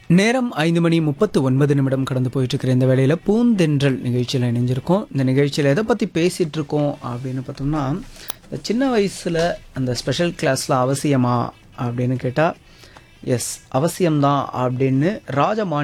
நேரம் 5:39 கடந்து போயிட்டு இருக்கிற இந்த வேளையில் பூந்தென்றல் நிகழ்ச்சியில் இணைஞ்சிருக்கோம். இந்த நிகழ்ச்சியில் எதை பற்றி பேசிகிட்டு இருக்கோம் அப்படின்னு பார்த்தோம்னா, இந்த சின்ன வயசில் அந்த ஸ்பெஷல் கிளாஸில் அவசியமா அப்படின்னு கேட்டால் எஸ் அவசியம்தான் அப்படின்னு ராஜமாணிக்கம்